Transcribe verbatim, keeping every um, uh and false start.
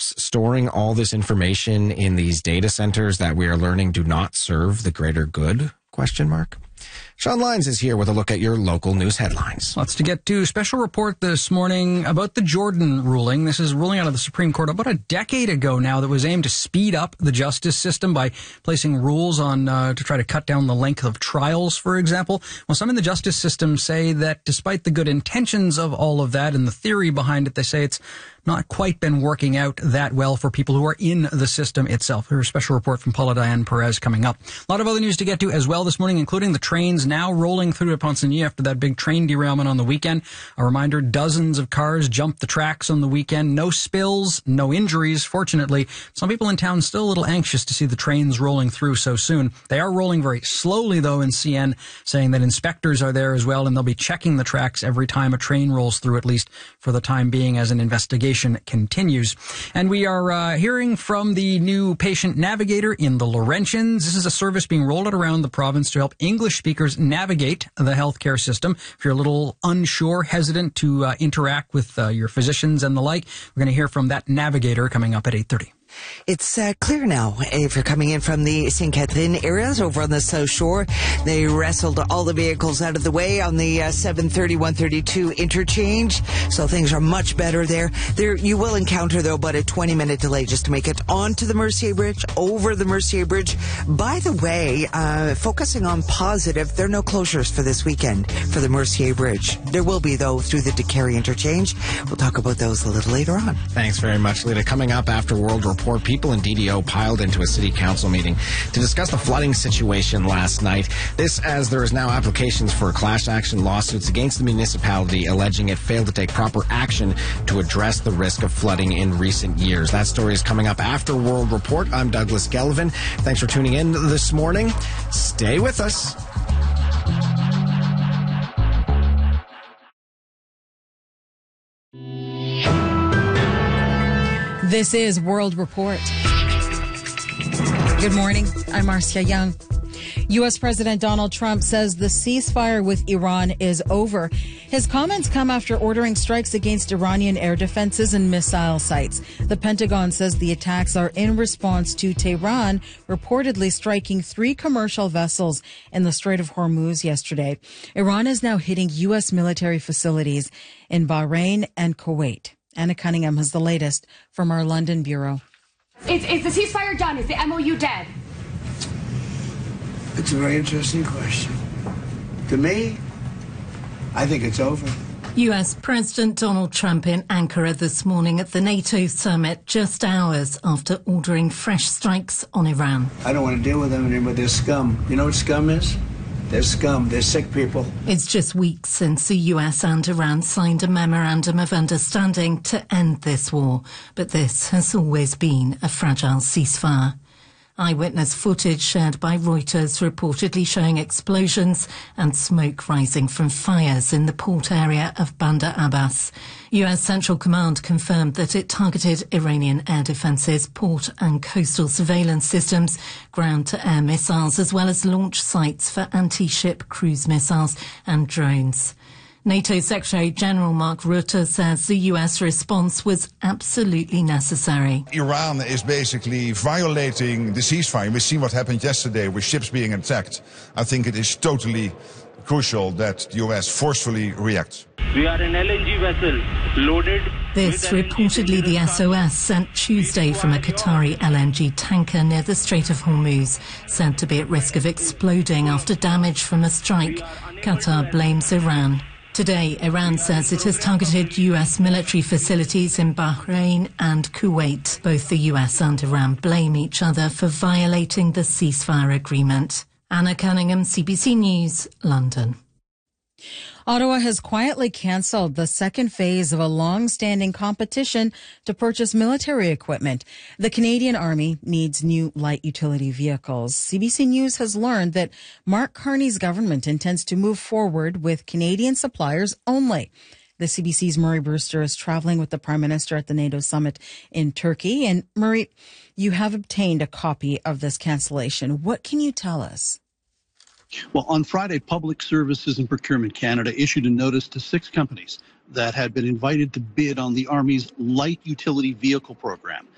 us storing all this information in these data centers that we are learning do not serve the greater good? Question mark. Sean Lyons is here with a look at your local news headlines. Lots to get to. Special report this morning about the Jordan ruling. This is ruling out of the Supreme Court about a decade ago now that was aimed to speed up the justice system by placing rules on uh, to try to cut down the length of trials, for example. Well, some in the justice system say that despite the good intentions of all of that and the theory behind it, they say it's not quite been working out that well for people who are in the system itself. There's a special report from Paula Diane Perez coming up. A lot of other news to get to as well this morning, including the trains now rolling through to Pontigny after that big train derailment on the weekend. A reminder, dozens of cars jumped the tracks on the weekend. No spills, no injuries, fortunately. Some people in town still a little anxious to see the trains rolling through so soon. They are rolling very slowly, though, in C N, saying that inspectors are there as well, and they'll be checking the tracks every time a train rolls through, at least for the time being, as an investigation continues. And we are uh, hearing from the new patient navigator in the Laurentians. This is a service being rolled out around the province to help English speakers navigate the healthcare system. If you're a little unsure, hesitant to uh, interact with uh, your physicians and the like, we're going to hear from that navigator coming up at eight thirty. It's uh, clear now. If you're coming in from the Saint Catherine areas over on the South Shore, they wrestled all the vehicles out of the way on the uh, seven thirty, one thirty-two interchange. So things are much better there. There, you will encounter, though, about a twenty minute delay just to make it onto the Mercier Bridge, over the Mercier Bridge. By the way, uh, focusing on positive, there are no closures for this weekend for the Mercier Bridge. There will be, though, through the DeCarry interchange. We'll talk about those a little later on. Thanks very much, Lita. Coming up after World Report, people in D D O piled into a city council meeting to discuss the flooding situation last night. This as there is now applications for class action lawsuits against the municipality alleging it failed to take proper action to address the risk of flooding in recent years. That story is coming up after World Report. I'm Douglas Gelvin. Thanks for tuning in this morning. Stay with us. This is World Report. Good morning. I'm Marcia Young. U S. President Donald Trump says the ceasefire with Iran is over. His comments come after ordering strikes against Iranian air defenses and missile sites. The Pentagon says the attacks are in response to Tehran reportedly striking three commercial vessels in the Strait of Hormuz yesterday. Iran is now hitting U S military facilities in Bahrain and Kuwait. Anna Cunningham has the latest from our London bureau. Is, is the ceasefire done? Is the M O U dead? It's a very interesting question. To me, I think it's over. U S. President Donald Trump in Ankara this morning at the NATO summit, just hours after ordering fresh strikes on Iran. I don't want to deal with them anymore. They're scum. You know what scum is? They're scum. They're sick people. It's just weeks since the U S and Iran signed a memorandum of understanding to end this war. But this has always been a fragile ceasefire. Eyewitness footage shared by Reuters reportedly showing explosions and smoke rising from fires in the port area of Bandar Abbas. U S Central Command confirmed that it targeted Iranian air defences, port and coastal surveillance systems, ground-to-air missiles, as well as launch sites for anti-ship cruise missiles and drones. NATO Secretary-General Mark Rutte says the U S response was absolutely necessary. Iran is basically violating the ceasefire. We've seen what happened yesterday with ships being attacked. I think it is totally crucial that the U S forcefully reacts. We are an L N G vessel loaded. This reportedly the S O S sent Tuesday from a Qatari L N G tanker near the Strait of Hormuz, said to be at risk of exploding after damage from a strike. Qatar blames Iran. Today, Iran says it has targeted U S military facilities in Bahrain and Kuwait. Both the U S and Iran blame each other for violating the ceasefire agreement. Anna Cunningham, C B C News, London. Ottawa has quietly cancelled the second phase of a long-standing competition to purchase military equipment. The Canadian Army needs new light utility vehicles. C B C News has learned that Mark Carney's government intends to move forward with Canadian suppliers only. The C B C's Murray Brewster is traveling with the Prime Minister at the NATO summit in Turkey. And Murray, you have obtained a copy of this cancellation. What can you tell us? Well, on Friday, Public Services and Procurement Canada issued a notice to six companies that had been invited to bid on the Army's light utility vehicle program.